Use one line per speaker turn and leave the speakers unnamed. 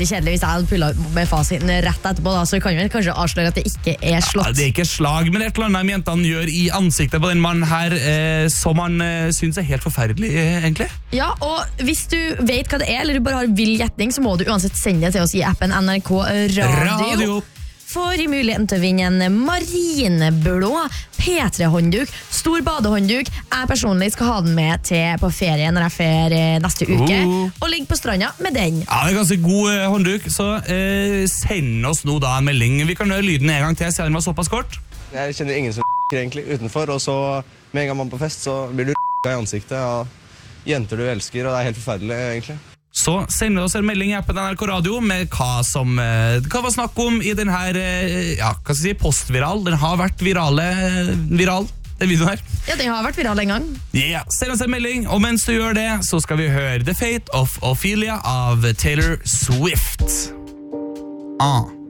kjedelig hvis jeg hadde pullet med fasiten rett etterpå, da, så kan vi kanskje avsløre at det ikke er slått.
Ja, det er ikke slag, men et eller annet jentene gjør i ansiktet på den mannen her, som han synes er helt forferdelig, egentlig.
Ja, og hvis du vet hva det er, eller du bare har vill gjetning, så må du uansett sende det til oss i appen NRK Radio. Får i muligheten til å vinne en marineblå P3-håndduk, stor badehåndduk. Jeg personlig skal ha den med til på ferie når jeg fer neste uke, og ligge på stranda med den.
Ja, det er ganske god håndduk, så send oss nå da en melding. Vi kan høre lyden en gang til, siden den var såpass kort.
Jeg kjenner ingen som egentlig utenfor, og så med en gang man er på fest, så blir du i ansiktet av jenter du elsker, og det er helt forferdelig egentlig.
Så send oss en melding i appen NRK Radio med hva var snakk om i den her, ja, hva skal jeg si, postviral. Den har vært viral, den videoen her.
Ja, den har vært viral en gang.
Ja, send oss en melding, og mens du gjør det, så skal vi høre The Fate of Ophelia av Taylor Swift.